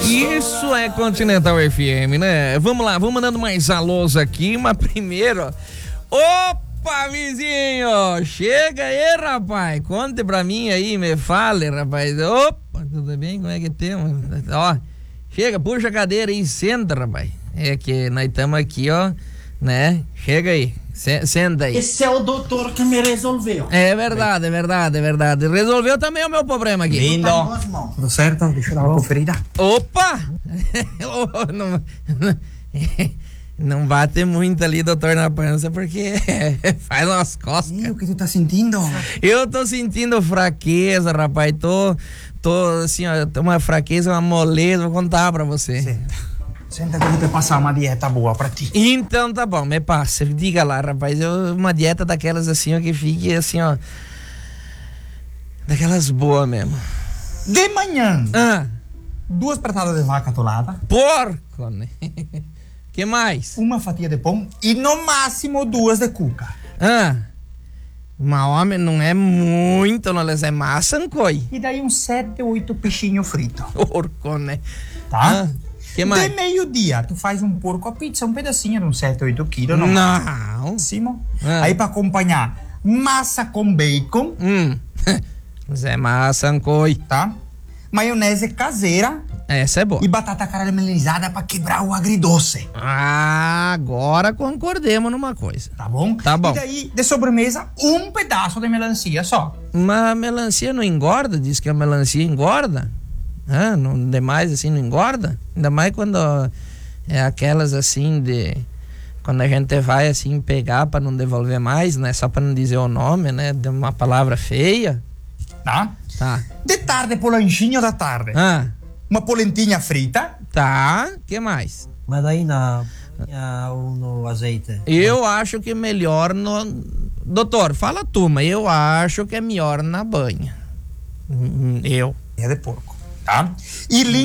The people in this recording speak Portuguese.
Isso é Continental FM, né? Vamos lá, vamos mandando mais alôs aqui, mas primeiro, opa, vizinho, chega aí, rapaz, conte pra mim aí, me fale, rapaz. Opa, tudo bem? Como é que temos? Ó, chega, puxa a cadeira aí, senta, rapaz. É que nós estamos aqui, ó, né? Chega aí. Senta aí. Esse é o doutor que me resolveu. É verdade, é verdade, é verdade. Resolveu também o meu problema aqui. Lindo. Tudo certo? Deixa eu dar uma conferida. Opa! Não bate muito ali, doutor, na pança, porque faz umas costas. O que tu tá sentindo? Eu tô sentindo fraqueza, rapaz. Tô assim, ó, uma fraqueza, uma moleza. Vou contar pra você. Senta que eu vou te passar uma dieta boa pra ti. Então tá bom, me passa. Diga lá, rapaz. Uma dieta daquelas assim, ó, que fique assim, ó. Daquelas boas mesmo. De manhã, Ah, 2 pratadas de vaca atolada, porco, né? Que mais? uma fatia de pão e no máximo 2 de cuca. Ah, mas homem, não é muito, não é massa, coi. E daí uns 7, 8 peixinhos fritos. Porco, né? Tá? Que mais? De meio-dia, tu faz um porco a pizza, um pedacinho de uns 7, 8 quilos. No Não. máximo. Ah. Aí pra acompanhar, massa com bacon, Mas é massa, coi. tá? Maionese caseira Essa é boa. e batata caramelizada pra quebrar o agridoce. Ah, agora concordemos numa coisa. Tá bom? Tá bom. E daí, de sobremesa, um pedaço de melancia só. Mas a melancia não engorda? Diz que a melancia engorda. Ah, não, demais assim não engorda? Ainda mais quando é aquelas assim de... Quando a gente vai assim pegar pra não devolver mais, né? Só pra não dizer o nome, né? De uma palavra feia. Tá? Tá. De tarde, pro lanchinho da tarde. Ah, Uma polentinha frita. tá. Que mais? Mas aí ou no azeite? Eu acho que é melhor no... Doutor, fala tu, mas eu acho que é melhor na banha. Eu. É de porco. Tá? E